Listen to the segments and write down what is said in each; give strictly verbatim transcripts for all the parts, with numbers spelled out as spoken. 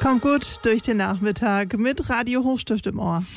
Kommt gut durch den Nachmittag mit Radio Hochstift im Ohr.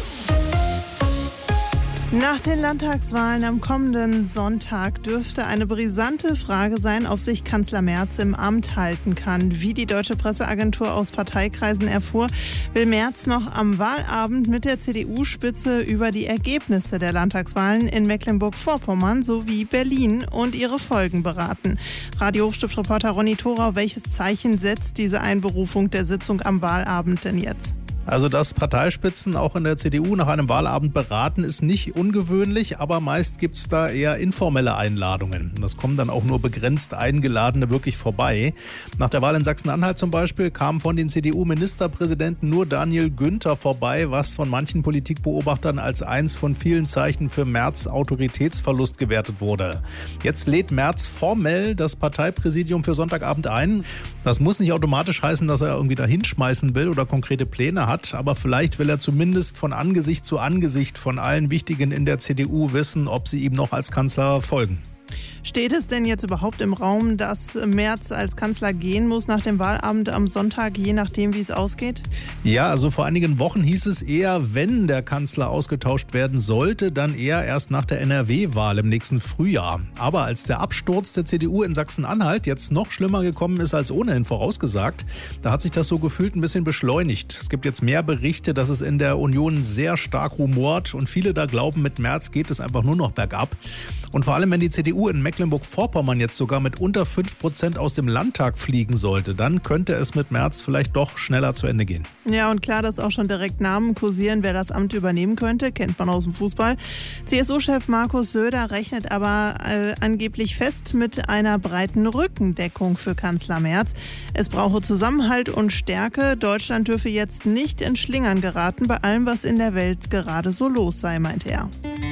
Nach den Landtagswahlen am kommenden Sonntag dürfte eine brisante Frage sein, ob sich Kanzler Merz im Amt halten kann. Wie die Deutsche Presseagentur aus Parteikreisen erfuhr, will Merz noch am Wahlabend mit der C D U-Spitze über die Ergebnisse der Landtagswahlen in Mecklenburg-Vorpommern sowie Berlin und ihre Folgen beraten. Radio Hochstift-Reporter Ronny Thorau, welches Zeichen setzt diese Einberufung der Sitzung am Wahlabend denn jetzt? Also, dass Parteispitzen auch in der C D U nach einem Wahlabend beraten, ist nicht ungewöhnlich, aber meist gibt es da eher informelle Einladungen. Das kommen dann auch nur begrenzt Eingeladene wirklich vorbei. Nach der Wahl in Sachsen-Anhalt zum Beispiel kam von den C D U-Ministerpräsidenten nur Daniel Günther vorbei, was von manchen Politikbeobachtern als eins von vielen Zeichen für Merz' Autoritätsverlust gewertet wurde. Jetzt lädt Merz formell das Parteipräsidium für Sonntagabend ein. Das muss nicht automatisch heißen, dass er irgendwie da hinschmeißen will oder konkrete Pläne hat. Hat, aber vielleicht will er zumindest von Angesicht zu Angesicht von allen Wichtigen in der C D U wissen, ob sie ihm noch als Kanzler folgen. Steht es denn jetzt überhaupt im Raum, dass Merz als Kanzler gehen muss nach dem Wahlabend am Sonntag, je nachdem, wie es ausgeht? Ja, also vor einigen Wochen hieß es eher, wenn der Kanzler ausgetauscht werden sollte, dann eher erst nach der N R W-Wahl im nächsten Frühjahr. Aber als der Absturz der C D U in Sachsen-Anhalt jetzt noch schlimmer gekommen ist als ohnehin vorausgesagt, da hat sich das so gefühlt ein bisschen beschleunigt. Es gibt jetzt mehr Berichte, dass es in der Union sehr stark rumort und viele da glauben, mit Merz geht es einfach nur noch bergab. Und vor allem, wenn die C D U in Mecklenburg-Vorpommern jetzt sogar mit unter fünf Prozent aus dem Landtag fliegen sollte, dann könnte es mit Merz vielleicht doch schneller zu Ende gehen. Ja, und klar, dass auch schon direkt Namen kursieren, wer das Amt übernehmen könnte, kennt man aus dem Fußball. C S U-Chef Markus Söder rechnet aber äh, angeblich fest mit einer breiten Rückendeckung für Kanzler Merz. Es brauche Zusammenhalt und Stärke. Deutschland dürfe jetzt nicht in Schlingern geraten bei allem, was in der Welt gerade so los sei, meinte er.